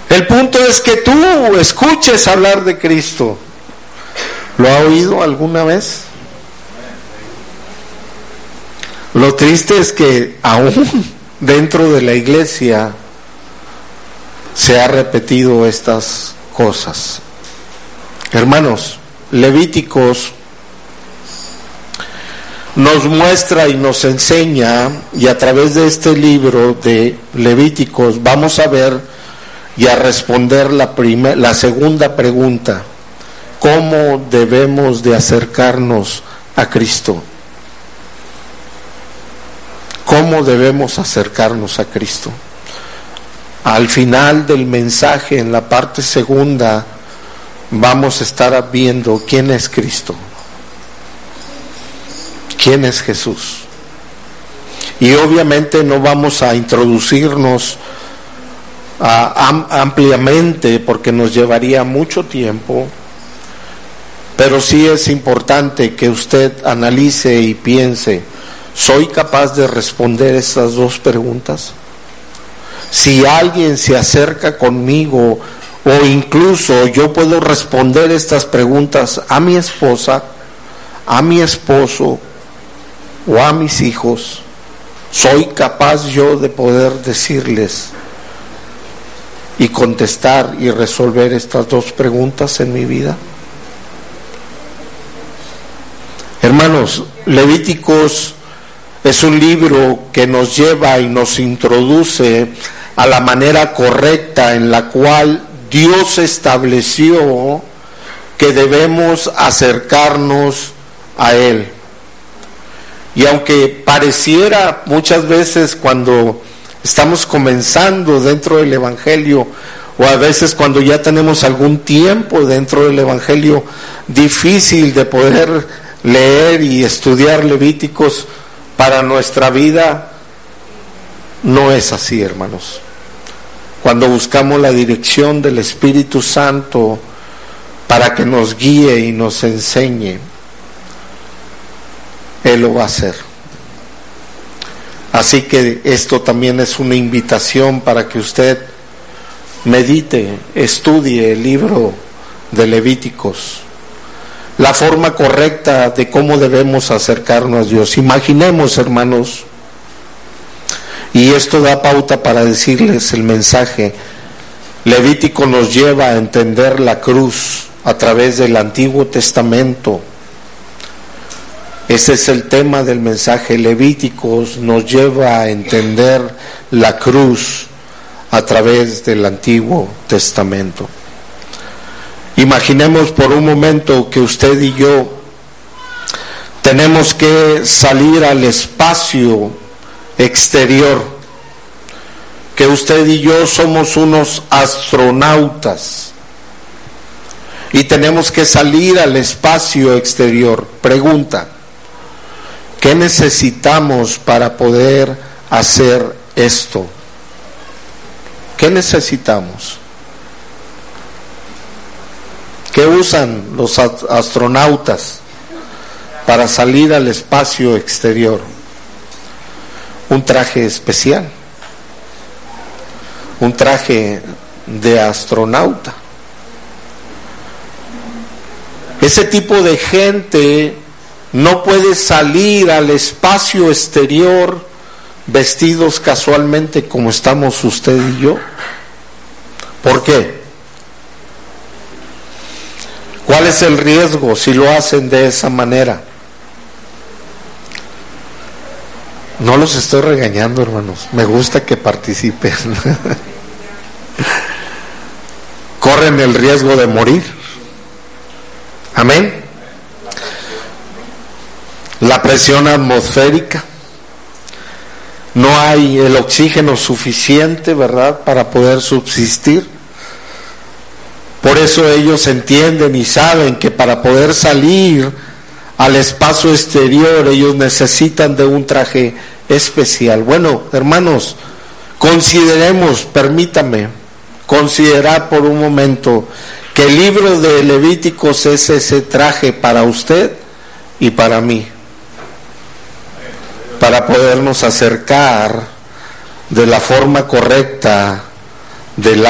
El punto es que tú escuches hablar de Cristo. ¿Lo ha oído alguna vez? Lo triste es que aún dentro de la iglesia se ha repetido estas cosas. Hermanos, Levíticos nos muestra y nos enseña, y a través de este libro de Levíticos vamos a ver y a responder la segunda pregunta: ¿cómo debemos de acercarnos a Cristo? ¿Cómo debemos acercarnos a Cristo? Al final del mensaje, en la parte segunda, vamos a estar viendo quién es Cristo, quién es Jesús. Y obviamente no vamos a introducirnos ampliamente porque nos llevaría mucho tiempo, pero sí es importante que usted analice y piense: ¿soy capaz de responder estas dos preguntas? Si alguien se acerca conmigo, o incluso yo puedo responder estas preguntas a mi esposa, a mi esposo o a mis hijos, ¿soy capaz yo de poder decirles y contestar y resolver estas dos preguntas en mi vida? Hermanos, Levíticos es un libro que nos lleva y nos introduce a la manera correcta en la cual Dios estableció que debemos acercarnos a Él. Y aunque pareciera muchas veces cuando estamos comenzando dentro del Evangelio, o a veces cuando ya tenemos algún tiempo dentro del Evangelio, difícil de poder leer y estudiar Levíticos para nuestra vida, no es así, hermanos. Cuando buscamos la dirección del Espíritu Santo para que nos guíe y nos enseñe, Él lo va a hacer. Así que esto también es una invitación para que usted medite, estudie el libro de Levíticos, la forma correcta de cómo debemos acercarnos a Dios. Imaginemos, hermanos, y esto da pauta para decirles el mensaje. Levítico nos lleva a entender la cruz a través del Antiguo Testamento. Ese es el tema del mensaje. Levíticos nos lleva a entender la cruz a través del Antiguo Testamento. Imaginemos por un momento que usted y yo tenemos que salir al espacio exterior, que usted y yo somos unos astronautas y tenemos que salir al espacio exterior. Pregunta: ¿qué necesitamos para poder hacer esto? ¿Qué necesitamos? ¿Qué usan los astronautas para salir al espacio exterior? Un traje especial, un traje de astronauta. Ese tipo de gente no puede salir al espacio exterior vestidos casualmente como estamos usted y yo. ¿Por qué? ¿Cuál es el riesgo si lo hacen de esa manera? No los estoy regañando, hermanos. Me gusta que participen. Corren el riesgo de morir. Amén. La presión atmosférica. No hay el oxígeno suficiente, ¿verdad?, para poder subsistir. Por eso ellos entienden y saben que para poder salir al espacio exterior ellos necesitan de un traje especial. Bueno, hermanos, consideremos, permítame considerar por un momento que el libro de Levíticos es ese traje para usted y para mí, para podernos acercar de la forma correcta delante